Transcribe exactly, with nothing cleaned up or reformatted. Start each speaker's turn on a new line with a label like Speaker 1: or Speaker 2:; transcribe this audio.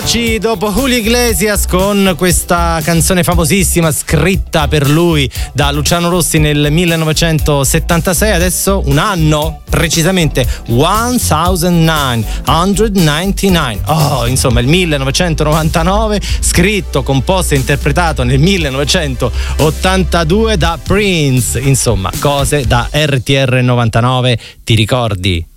Speaker 1: rieccoci dopo Julio Iglesias con questa canzone famosissima scritta per lui da Luciano Rossi nel millenovecentosettantasei. Adesso un anno, precisamente millenovecentonovantanove. Oh, insomma, il millenovecentonovantanove, scritto, composto e interpretato nel millenovecentottantadue da Prince. Insomma, cose da R T R novantanove, ti ricordi?